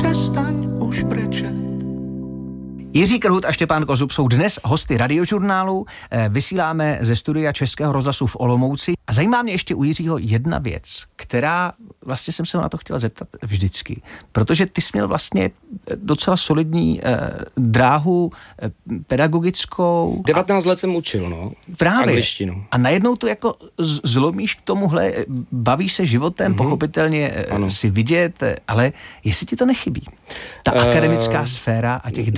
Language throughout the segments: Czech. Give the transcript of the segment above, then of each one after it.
přestaň už brečet. Jiří Krhut a Štěpán Kozub jsou dnes hosty Radiožurnálu. Vysíláme ze studia Českého rozhlasu v Olomouci. A zajímá mě ještě u Jiřího jedna věc, která vlastně jsem se ho na to chtěla zeptat vždycky. Protože ty jsi měl vlastně docela solidní dráhu pedagogickou. 19 let jsem učil, no. Právě. Angličtinu. A najednou to jako zlomíš k tomuhle, bavíš se životem, pochopitelně si vidět, ale jestli ti to nechybí? Ta akademická sféra a těch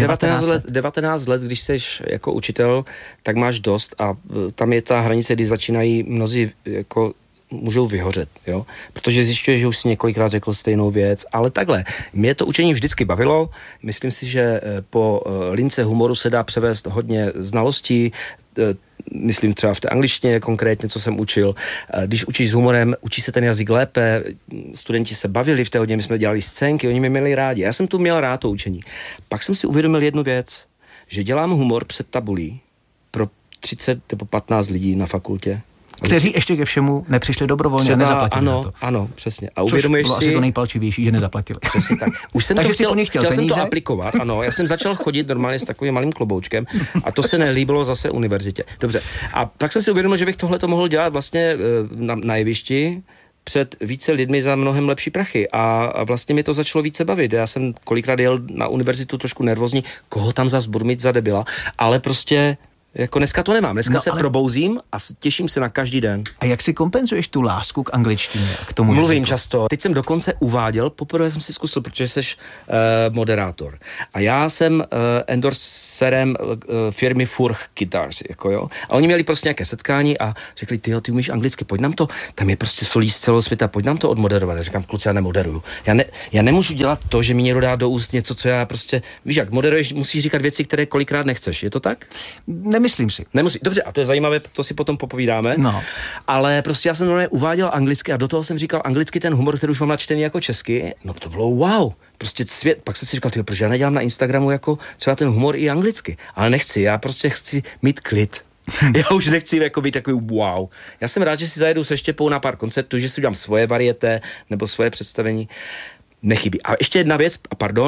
19 let, když jsi jako učitel, tak máš dost a tam je ta hranice, kdy začínají mnozí jako můžou vyhořet, jo? Protože zjišťuješ, že už si několikrát řekl stejnou věc, ale takhle. Mě to učení vždycky bavilo, myslím si, že po lince humoru se dá převést hodně znalostí, myslím třeba v té angličtině konkrétně, co jsem učil. Když učíš s humorem, učí se ten jazyk lépe, studenti se bavili v té hodně, my jsme dělali scénky, oni mě měli rádi. Já jsem tu měl rád to učení. Pak jsem si uvědomil jednu věc, že dělám humor před tabulí pro 30 nebo 15 lidí na fakultě. Kteří ještě ke všemu nepřišli dobrovolně a nezaplatili za to. Ano, přesně. A uvědomuješ si... asi to nejpalčivější, že nezaplatili. Přesně tak. Už jsem takže chtěl jsem to aplikovat, ano. Já jsem začal chodit normálně s takovým malým kloboučkem a to se nelíbilo zase univerzitě. Dobře. A pak jsem si uvědomil, že bych tohle to mohl dělat vlastně na jevišti před více lidmi za mnohem lepší prachy a vlastně mi to začalo více bavit. Já jsem kolikrát jel na univerzitu trošku nervózní, koho tam zas budu mít za debila, ale prostě jako dneska to nemám. Dneska se probouzím a těším se na každý den. A jak si kompenzuješ tu lásku k angličtině a k tomu Mluvím jazyku? často. Teď jsem dokonce uváděl, poprvé jsem si zkusil, protože jsi moderátor. A já jsem endorserem firmy Furch Guitars, jako jo. A oni měli prostě nějaké setkání a řekli, ty umíš anglicky, pojď nám to, tam je prostě solí z celého světa, pojď nám to odmoderovat. Já říkám, kluci, já nemoderuju. Já nemůžu dělat to, že mi někdo dá do úst něco, co já prostě, víš jak, moderuješ, musíš říkat věci, které kolikrát nechceš. Je to tak? Nemyslím si. Dobře, a to je zajímavé, to si potom popovídáme. No. Ale prostě já jsem normálně uváděl anglicky a do toho jsem říkal anglicky ten humor, který už mám načtený jako česky. No to bylo wow. Prostě svět. Pak jsem si říkal, proč já nedělám na Instagramu jako třeba ten humor i anglicky. Ale nechci, já prostě chci mít klid. Já už nechci jako být takový wow. Já jsem rád, že si zajedu se Štěpou na pár koncertů, že si udělám svoje varieté nebo svoje představení. Nechybí. A ještě jedna věc,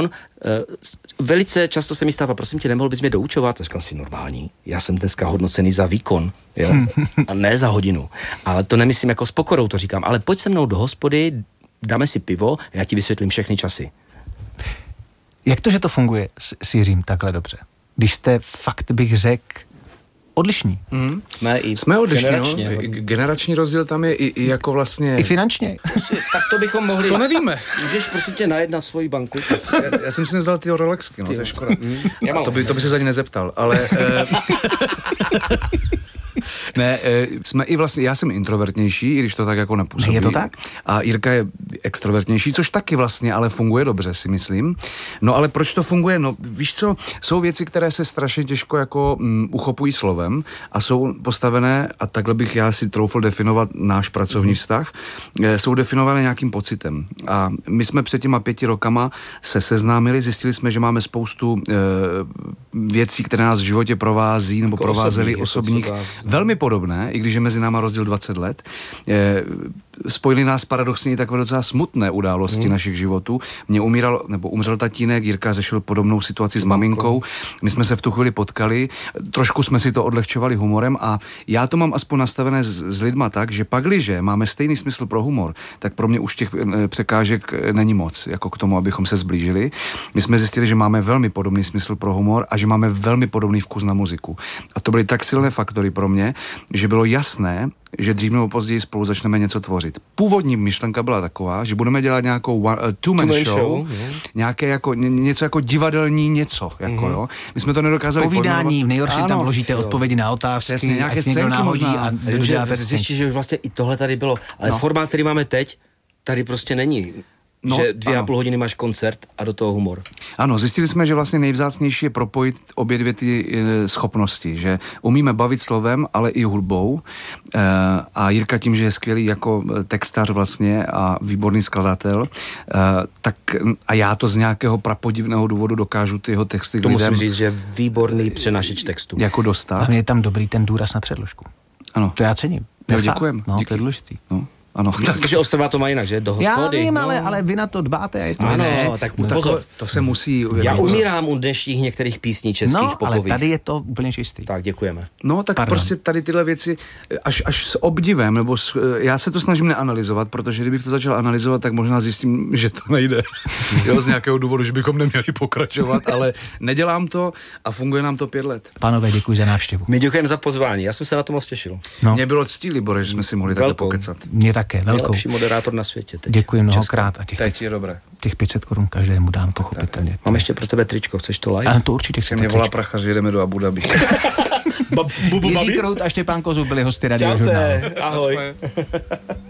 velice často se mi stává, prosím tě, nemohl bys mě doučovat? A říkám si, normální, já jsem dneska hodnocený za výkon, jo? A ne za hodinu. Ale to nemyslím jako s pokorou, to říkám, ale pojď se mnou do hospody, dáme si pivo, já ti vysvětlím všechny časy. Jak to, že to funguje s Jiřím takhle dobře? Když jste fakt, bych řekl, odlišní. Jsme odlišní, generační rozdíl tam je i jako vlastně... I finančně. Tak to bychom mohli... To nevíme. Můžeš prostě tě najet na svoji banku. Já jsem si nevzal ty Rolexky, to je škoda. To by se za ně nezeptal, ale... Ne, jsme i vlastně, já jsem introvertnější, i když to tak jako nepůsobí. Je to tak? A Jirka je extrovertnější, což taky vlastně, ale funguje dobře, si myslím. No ale proč to funguje? No víš co, jsou věci, které se strašně těžko jako uchopují slovem a jsou postavené, a takhle bych já si troufl definovat náš pracovní vztah, jsou definované nějakým pocitem. A my jsme před těma 5 rokama se seznámili, zjistili jsme, že máme spoustu věcí, které nás v životě provází nebo jako provázely osobních. Velmi podobné, i když je mezi náma rozdíl 20 let. Spojili nás paradoxně i takové docela smutné události našich životů. Mně umřel tatínek, Jirka řešil podobnou situaci s maminkou. My jsme se v tu chvíli potkali, trošku jsme si to odlehčovali humorem a já to mám aspoň nastavené s lidma tak, že pakliže máme stejný smysl pro humor, tak pro mě už těch překážek není moc, jako k tomu, abychom se zblížili. My jsme zjistili, že máme velmi podobný smysl pro humor a že máme velmi podobný vkus na muziku. A to byly tak silné faktory pro mě, že bylo jasné, že dřív nebo později spolu začneme něco tvořit. Původní myšlenka byla taková, že budeme dělat nějakou two-man show, nějaké jako, něco jako divadelní něco, jako jo. My jsme to nedokázali povídání, v nejhorším tam vložíte odpovědi na otázky, přesně, nějaké scénky možná. A doděláte zjistíš, že už vlastně i tohle tady bylo. Ale formát, který máme teď, tady prostě není. Že 2,5 hodiny máš koncert a do toho humor. Ano, zjistili jsme, že vlastně nejvzácnější je propojit obě dvě ty schopnosti, že umíme bavit slovem, ale i hudbou. A Jirka tím, že je skvělý jako textař vlastně a výborný skladatel, tak a já to z nějakého prapodivného důvodu dokážu ty jeho texty to musím říct, že je výborný přenašeč textu. Jako dostat. A je tam dobrý ten důraz na předložku. Ano. To já cením. Děkujem. No, to je důležitý. No. Ano. Protože ostrova to má jinak, že? Do hospody. Já vím, ale vy na to dbáte a je to Ano, jiné. tak No, pozor. to se musí uvědomit. Já umírám u dnešních některých písní českých No, ale popových. tady je to úplně čistý. Tak, děkujeme. No, tak Pardon. prostě tady tyhle věci až s obdivem, nebo já se to snažím neanalyzovat, protože kdybych to začal analyzovat, tak možná zjistím, že to nejde. Jo, z nějakého důvodu, že bychom neměli pokračovat, ale nedělám to a funguje nám to 5 let. Pánové, děkuji za návštěvu. My děkujeme za pozvání, já jsem se na to moc těšil. No, Mně bylo ctí, Libore, že jsme si mohli takhle Velkou. pokecat. mě také, velkou. Nejlepší moderátor na světě. Teď. Děkuji mnohokrát a Teď je dobré. těch 500 korun každému dám, pochopitelně. Mám ještě pro tebe tričko, chceš to like? A to určitě Se chcete. mě volá prachař, jedeme do Abu Dhabi. Jiří Krhout a Štěpán Kozub byli hosty Radiožurnálu. Čaute, ahoj.